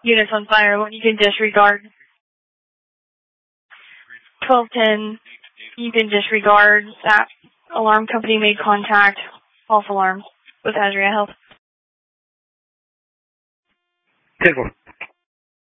Units on fire, you can disregard. 1210, you can disregard that. Alarm company made contact. False alarm with Azria Health. 10-4.